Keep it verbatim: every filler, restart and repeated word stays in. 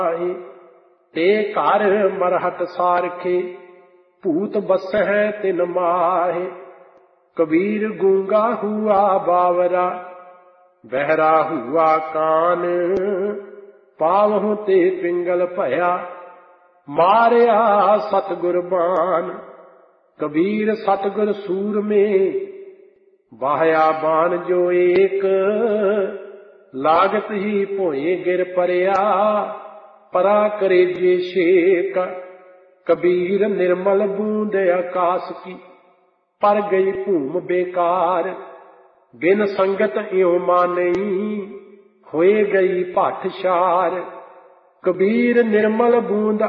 ते घर मरहत सारखे भूत बसहै तिन माहे। कबीर गूंगा हुआ बावरा बहरा हुआ कान। पावहु ते पिंगल भया मारिया सतगुर बान। कबीर सतगुर सूर में बाहया बान जो एक। लागत ही भोए गिर परिया परा करेजे शेक। कबीर निर्मल बूंद आकाश की पर गई भूम बेकार। बिन संगत इਉ मानई होए गई भट शार। कबीर निर्मल बूंद